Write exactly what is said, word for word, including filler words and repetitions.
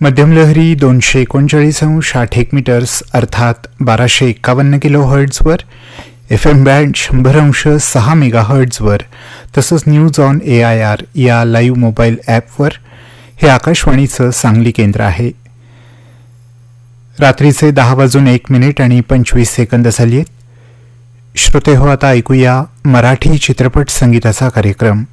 मध्यम लहरी दोनशे एकोणचाळीस अंश आठ एक मीटर्स अर्थात बाराशे एक्कावन्न किलो हर्ट्झवर, एफ एम बँड शंभर अंश सहा मेगा हर्ट्झवर, तसंच news on A I R या लाईव्ह मोबाईल ॲपवर हे आकाशवाणीचं सांगली केंद्र आहे. रात्रीचे दहा वाजून एक मिनिट आणि पंचवीस सेकंद झाली आहेत. श्रोते हो, आता ऐकूया मराठी चित्रपट संगीताचा कार्यक्रम.